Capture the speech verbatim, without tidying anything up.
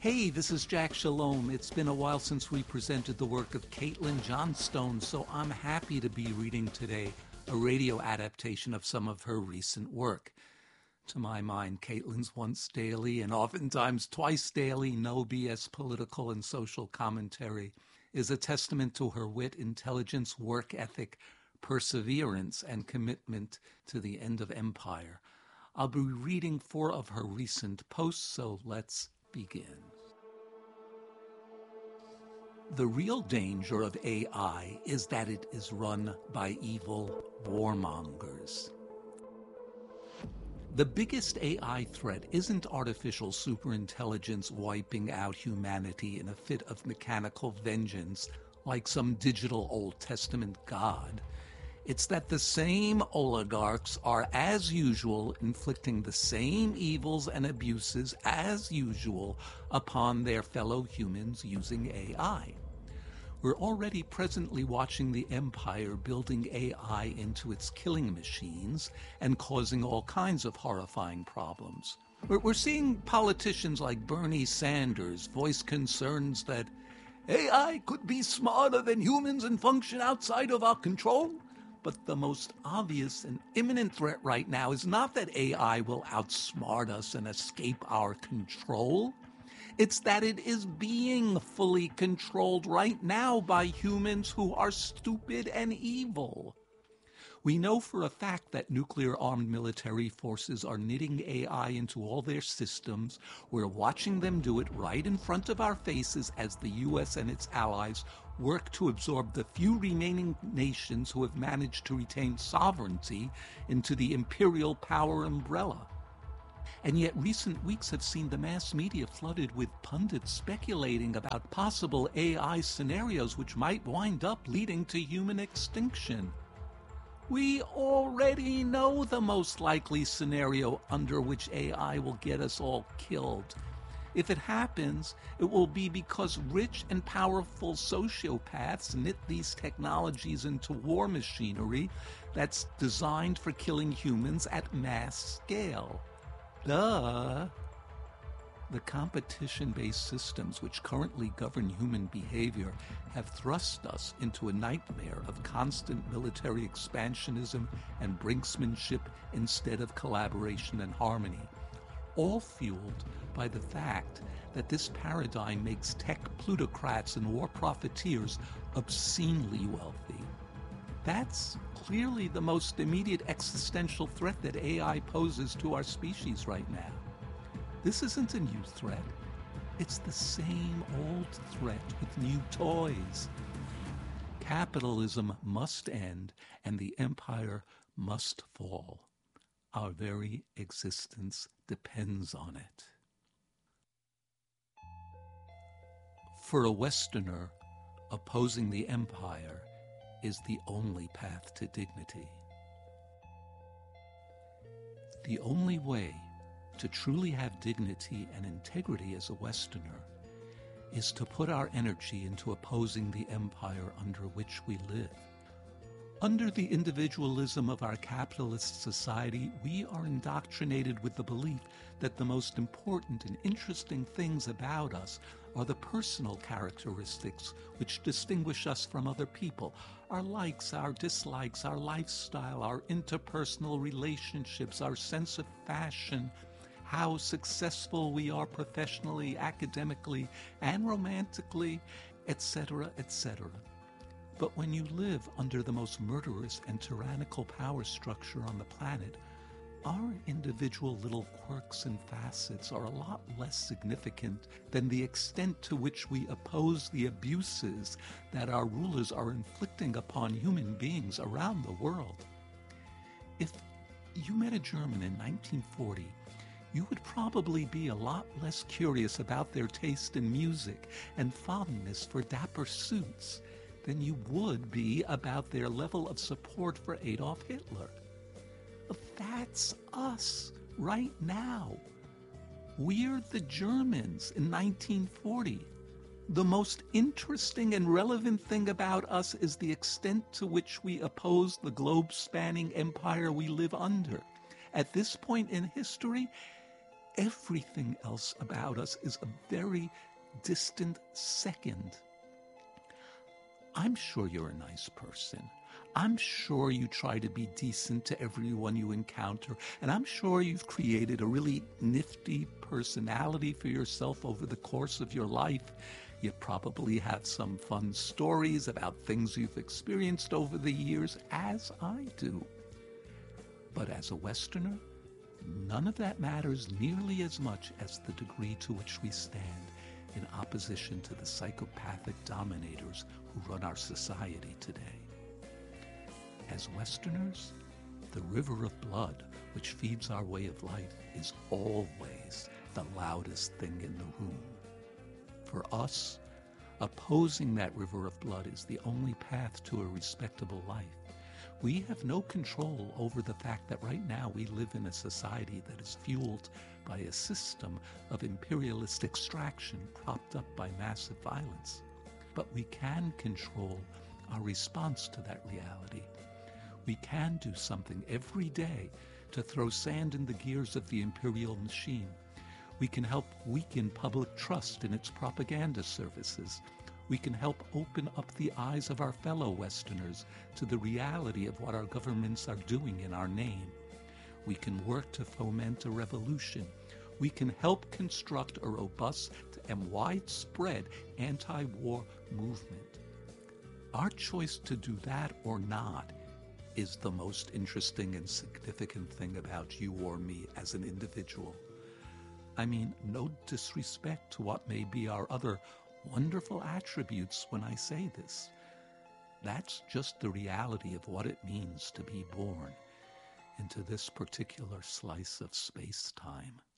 Hey, this is Jack Shalom. It's been a while since we presented the work of Caitlin Johnstone, so I'm happy to be reading today a radio adaptation of some of her recent work. To my mind, Caitlin's once daily and oftentimes twice daily no B S political and social commentary is a testament to her wit, intelligence, work ethic, perseverance, and commitment to the end of empire. I'll be reading four of her recent posts, so let's begin. The real danger of A I is that it is run by evil warmongers. The biggest A I threat isn't artificial superintelligence wiping out humanity in a fit of mechanical vengeance like some digital Old Testament god. It's that the same oligarchs are, as usual, inflicting the same evils and abuses as usual upon their fellow humans using A I. We're already presently watching the empire building A I into its killing machines and causing all kinds of horrifying problems. We're seeing politicians like Bernie Sanders voice concerns that A I could be smarter than humans and function outside of our control. But the most obvious and imminent threat right now is not that A I will outsmart us and escape our control. It's that it is being fully controlled right now by humans who are stupid and evil. We know for a fact that nuclear-armed military forces are knitting A I into all their systems. We're watching them do it right in front of our faces as the U S and its allies work to absorb the few remaining nations who have managed to retain sovereignty into the imperial power umbrella. And yet recent weeks have seen the mass media flooded with pundits speculating about possible A I scenarios which might wind up leading to human extinction. We already know the most likely scenario under which A I will get us all killed. If it happens, it will be because rich and powerful sociopaths knit these technologies into war machinery that's designed for killing humans at mass scale. Duh. The competition-based systems which currently govern human behavior have thrust us into a nightmare of constant military expansionism and brinksmanship instead of collaboration and harmony, all fueled by the fact that this paradigm makes tech plutocrats and war profiteers obscenely wealthy. That's clearly the most immediate existential threat that A I poses to our species right now. This isn't a new threat. It's the same old threat with new toys. Capitalism must end and the empire must fall. Our very existence depends on it. For a Westerner, opposing the empire is the only path to dignity. The only way to truly have dignity and integrity as a Westerner is to put our energy into opposing the empire under which we live. Under the individualism of our capitalist society, we are indoctrinated with the belief that the most important and interesting things about us are the personal characteristics which distinguish us from other people, our likes, our dislikes, our lifestyle, our interpersonal relationships, our sense of fashion, how successful we are professionally, academically, and romantically, et cetera, et cetera. But when you live under the most murderous and tyrannical power structure on the planet, our individual little quirks and facets are a lot less significant than the extent to which we oppose the abuses that our rulers are inflicting upon human beings around the world. If you met a German in nineteen forty, you would probably be a lot less curious about their taste in music and fondness for dapper suits than you would be about their level of support for Adolf Hitler. That's us right now. We're the Germans in nineteen forty. The most interesting and relevant thing about us is the extent to which we oppose the globe-spanning empire we live under. At this point in history, Everything else about us is a very distant second. I'm sure you're a nice person. I'm sure you try to be decent to everyone you encounter, and I'm sure you've created a really nifty personality for yourself over the course of your life. You probably have some fun stories about things you've experienced over the years, as I do. But as a Westerner, none of that matters nearly as much as the degree to which we stand in opposition to the psychopathic dominators who run our society today. As Westerners, the river of blood which feeds our way of life is always the loudest thing in the room. For us, opposing that river of blood is the only path to a respectable life. We have no control over the fact that right now we live in a society that is fueled by a system of imperialist extraction propped up by massive violence. But we can control our response to that reality. We can do something every day to throw sand in the gears of the imperial machine. We can help weaken public trust in its propaganda services. We can help open up the eyes of our fellow Westerners to the reality of what our governments are doing in our name. We can work to foment a revolution. We can help construct a robust and widespread anti-war movement. Our choice to do that or not is the most interesting and significant thing about you or me as an individual. I mean, no disrespect to what may be our other wonderful attributes when I say this. That's just the reality of what it means to be born into this particular slice of space-time.